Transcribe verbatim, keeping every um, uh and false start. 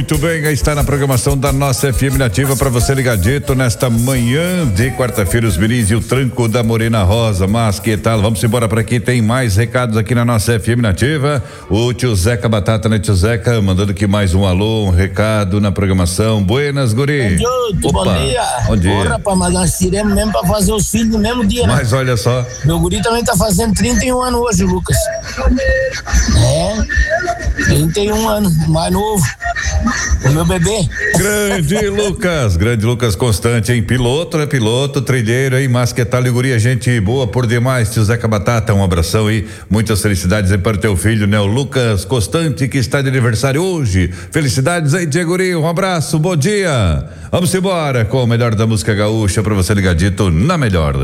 Muito bem, aí está na programação da nossa F M Nativa para você ligadito nesta manhã de quarta-feira, os miris e o tranco da Morena Rosa. Mas que tal? Vamos embora para aqui, tem mais recados aqui na nossa F M Nativa. O tio Zeca Batata, né, tio Zeca? Mandando aqui mais um alô, um recado na programação. Buenas, guri. Opa, bom dia. Bom dia. Porra, rapaz, mas nós tiramos mesmo pra fazer os filhos no mesmo dia, né? Mas olha só. Meu guri também tá fazendo trinta e um anos hoje, Lucas. É, trinta e um anos, mais novo. O meu bebê. Grande Lucas, grande Lucas Constante, hein? Piloto, né? Piloto, trilheiro, hein? Mas que tal, guria, gente boa por demais, tio Zeca Batata, um abração aí, muitas felicidades aí para o teu filho, né? O Lucas Constante, que está de aniversário hoje. Felicidades aí, tia guri, um abraço, bom dia. Vamos embora com o melhor da música gaúcha para você ligadito na melhor.